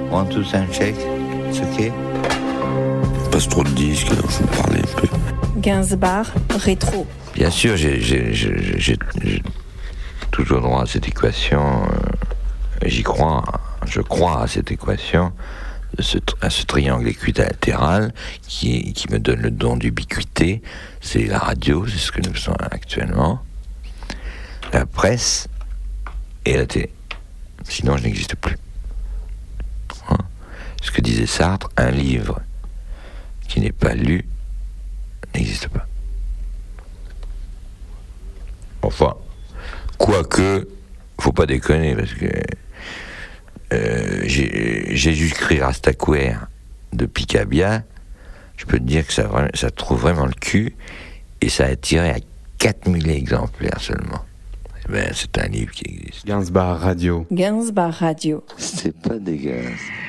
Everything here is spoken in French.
One, two, sound check. It's okay. Passe trop de disques, alors je vais me parler un peu. Gainsbourg, rétro. Bien sûr, j'ai toujours droit à cette équation. J'y crois. Je crois à cette équation, à ce triangle équilatéral qui me donne le don d'ubiquité. C'est la radio, c'est ce que nous faisons actuellement. La presse et la télé. Sinon, je n'existe plus. Hein? Ce que disait Sartre, un livre qui n'est pas lu n'existe pas. Enfin, quoique, faut pas déconner, parce que Jésus-Christ Rastaquouère de Picabia, je peux te dire que ça trouve vraiment le cul, et ça a tiré à 4000 exemplaires seulement. Ben, c'est un livre qui existe. Gainsbourg Radio. Gainsbourg Radio. C'est pas dégueulasse.